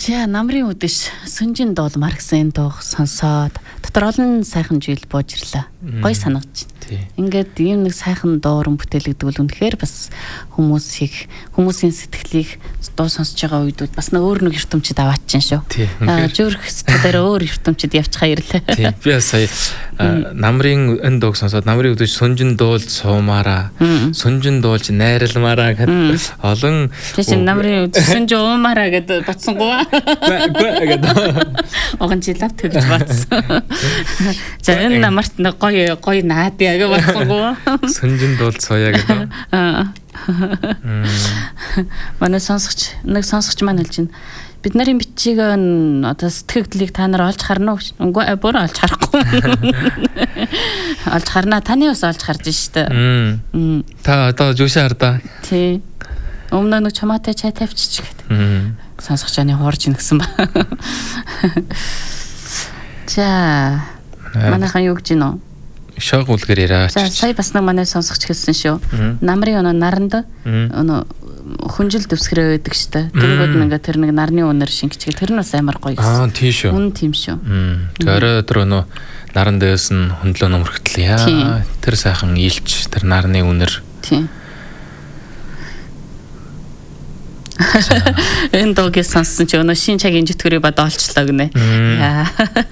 За намрын үдэш сүнжин доол Марксын дууг сонсоод дотор олон сайхан жил бууж ирлээ. Гоё санагдаж байна. Ингээд ийм нэг сайхан дууран бүтээлэгдэг бол үнэхээр бас хүмүүсийн сэтгэлийг дуу сонсож байгаа үед бас нэг өөр нэг ертөнцид аваад чинь шүү. Зүрх сэтгэлээр өөр ертөнцид явчихаа ирлээ. Тийм. Би сая намрын энэ дууг сонсоод намрын үдэш сүнжин доол суумаараа сүнжин дуулж найралмаараа гэдэг олон тийм намрын үдэш сүнжин уумаараа гэдэг батсангуу. Огон жилав тэгж батсан. За энэ намарт нэг гоё наад яг батсангуу. Сүнжин доол соёо гэдэг. Манай сонсогч маань хэлж байна. Бид нарын бичиг одоо сэтгэгдлийг та нар олж харна уу? Үгүй бүр олж харахгүй. Олж харна. Таны бас олж харж штэ. Та одоо жуушаар да. Тий. Өмнө нэг чамаатай чай тавьчих гэдэг. Сонсогч аны хуурж ин гэсэн ба. За. Манайхан юу гэж гинөө? Шаг үлгэр яраач. За сая бас нэг манай сонсогч хэлсэн шүү. Намрын наранд хүнжил дэвсгэрээ байдаг штэ. Тэнгүүд нэг тэр нэг нарны үнэр шингэчихээ. Тэр нь бас амар гоё гэсэн. Тийм шүү. Үн тийм шүү. Тэр өдөр наран дээс нь хөндлөө нөмөрхтөл яа. Тэр сайхан илч тэр нарны үнэр. Тийм. Энэ дууг сонссон чи өнөө шин цагийн житгүүрийг бод олчлоо гинэ. Яа.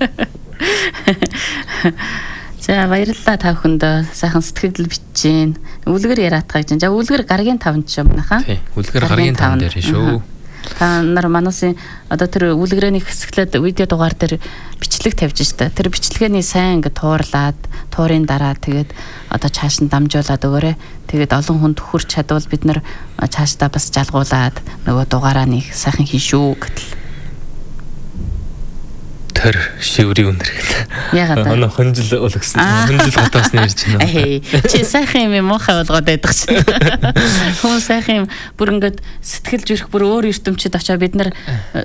За баярлалаа та бүхэнд сайхан сэтгэл битж гин. Үлгэр яраатгаж гин. За үлгэр гаргийн 5 ч юм наха. Тий. Үлгэр гаргийн 5 дээр шүү. Та нар мануусын одоо тэр үлгэрээний хэсэглээд видео дугаар дээр бичлэг тавьж штэ. Тэр бичлэгээний сайн ингэ туурлаад, туурын дараа тэгээд одоо цааш нь дамжуулаад өгөөрэй. Тэгээд олон хүнд хүрч чадвал бид нар цаашдаа бас жалгуулад нөгөө дугаараа нэг сайхан хийн шүү гэтэл. Тэр шиврийн үнэр гэдэг. Ягаад? Өнөө хөнжил уулгсан. Хөнжил хотоос нь ирж байна. Чи сайхан юм муухай болгоод байдаг чинь. Хүн сайхан юм бүр ингээд сэтгэл зүрх бүр өөр ертөнцид очоо бид нар